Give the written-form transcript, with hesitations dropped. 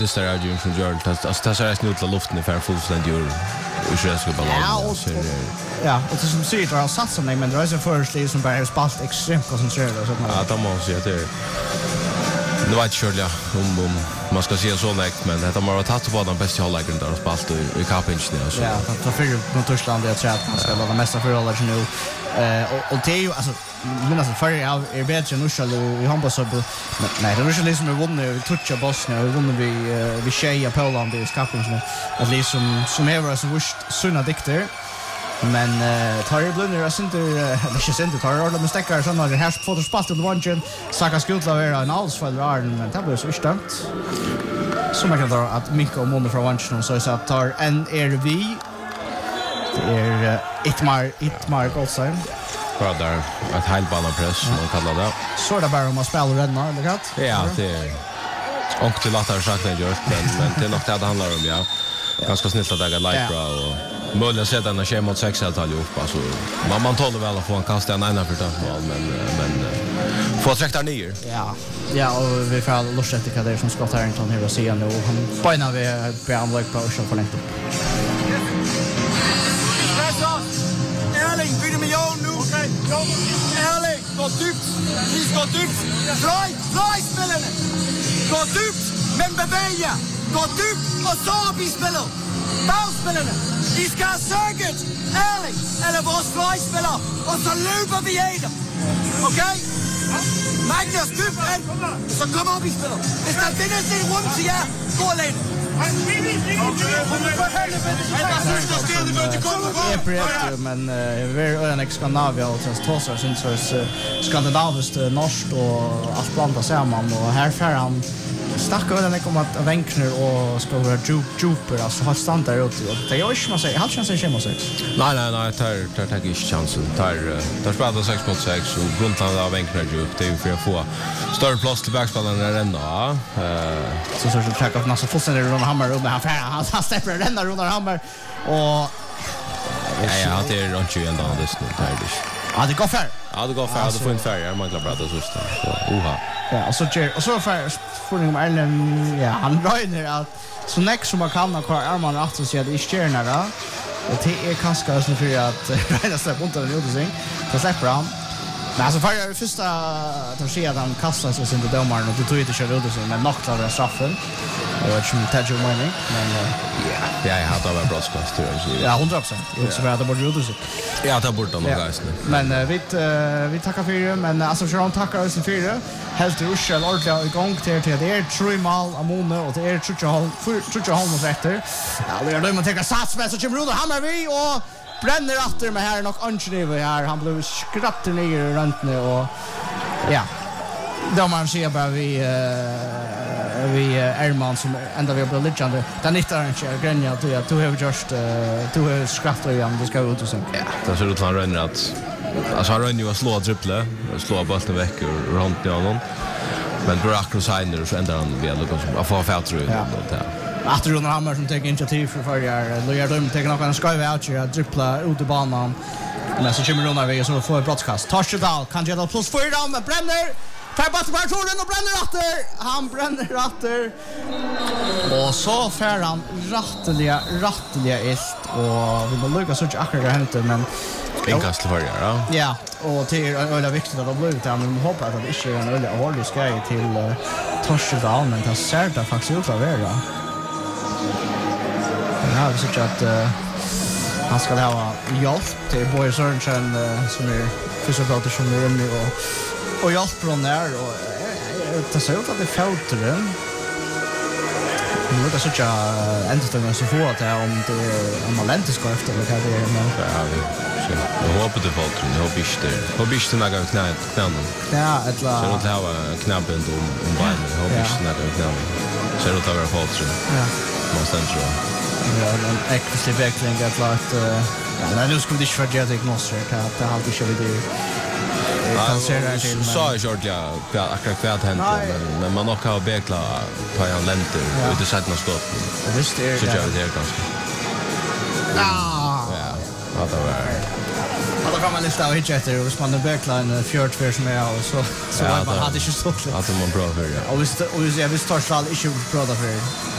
Det är ju från Görl. Alltså det är snutla luften i fullständigt ur israeliska ballong. Ja, och det som säger att han satt som men det är så först som bara har spalt extremt koncentrerat och så. Ja, de måste säga det. Det var inte körliga om man ska säga så läkt, men det har varit tatt på den bästa hållläggaren där och spalt i kapinchen. Ja, det för mot Tyskland jag tror att han ska vara mesta förhållare nu. Och det är ju alltså minnas det för jag är bättre än Ushal i handboll så nej det är ju liksom vi vunnit toucha Bosnien vi vunnit vi Tjeja Poland i kapinchen att liksom som är så vurst sunna dikter. Men tar ju blunder jag inte tar alla med stäckar såna här foto spalt till lunchen Saka skutla vara en allsfall Arden men det blir så stämt. Så man kan dra att Mika och Monde från lunchen så att tar en vi det är Itmar Goldstein. Bra där ett helbanepress som man kallar det. Så det bara om man spelar renna eller rätt? Ja, det är och till lättare sagt än gjort men det är nog det handlar om ja. Ganska snällt att lägga light bra och möjligen sätta en schema mot 6-tal ihop alltså man tål väl att få en kasta en ena för mål men få träckta ner. Ja och vi får Lorsetti det som Scott Harrington här och se nu och han börjar vi på anlägg på och för länge. Erling, vill du med jag nu? Okej. Erling, gå dybt. Vi ska dybt. Fly spelarna. Gå dybt men beväga. Gå dybt och så vi spelar. Ballspelarna. Vi ska säkert Erling eller vår flyspelare och så löper vi igen. Okej? Magnus dybt så kommer vi spelar. Det ska finnas en rum till er. Gå led. Men vi är en Skandinavien och Tossar syns skandinaviskt norskt och allt blandat samman och här för han snackar väl om att Wenkner och ska vara Juper alltså har standard ut det är ju man säger han chansen schema 6. Nej tar inte chansen tar spelar 6.6 och grundland av Wenkner Jup det är för att få större plats till backspelarna där ändå så ska check av massa fullständigt runt Hammar och han släpper den runt Hammar och ja det är runt ju ändå det där ja det går för det får inte färja man klarar bra det så oha ja och så för om Erlen ja han röner att så näck som man kan och kvar man rätt så ser det i stjärnorna och det är kanske så för att rädda sig runt den ute sig så släpper han men alltså för jag första att se att han kastar sig in i domaren och det tog inte köra ut sig men knockar det straffen det var ju Tedjo mening men ja jag hade väl broadcast ja 100% så var det borde ut sig ja det borde nog guys men vi tackar för det men alltså Jean tackar oss för det helt Ushal ordentligt igång till det är 3 mål Amone och det är 3 mål efter ja det är då man tar sats med så kommer Rudolf Hammar vi och bränner åter med här nog Ancheve här han blev skrattad ner runt nu och ja då man ser bara vi Erman som ända vi har blivit ligande den hittar inte Grenja att du har just du har skrattat igen det ska ut och sen ja det ser ut som han ränner att alltså han ränner ju att slå dribbla slå bollen väck ur runt i honom men Barack Signer så ändrar han väl och får fältru och där att Rune Hammar som tar initiativ för jag Lojar Döm tar någon en skjuta out att dribbla ut i banan men så kommer Rune väg så får ett broadcast Torsdal kan ge det plus 4 med Brenner tar bara toren och bränner åter han bränner åter och så fär han rattliga ist och vi vill lucka så akkurat hänt men inkast för ja och det är väldigt viktigt att det blir ut men hoppas att det inte är en väldigt hård grej till Torsdal men det ser det faktiskt ut att vara ja vi ser att han ska ha hjälp till Boy Sørensen som är fysioterapeuter som är inne och hjälper honom där och det ser ut att det fälter den nu är det så att ändå så får att om man länter ska efter eller vad det är men jag hoppas det fälter jag hoppas det några knän ja ett la så det har knappen om beinen jag hoppas det några knän så det tar fälter ja någonstans tror jag ja en extra verkligen att låt ja nu ska vi inte förgöra diagnoser det har alltid kört det så Georgia akkurat hänt men man nog har bekla på en lenter och det sätter något stopp. Visst är det. Så gör det ganska. Ja, det var. hade fram en lista och hit efter och spann den backline fjärde för som är och så var man hade inte så. Att man bra för ja. Och visst jag visst tar fall inte bra för.